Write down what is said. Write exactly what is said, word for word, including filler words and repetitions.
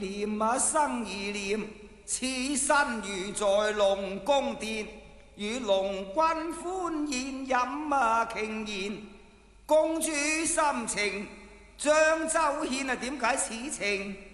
念啊生而念，此身如在龍宮殿，與龍君歡宴飲啊傾宴，公主心情，張周獻啊點解此情？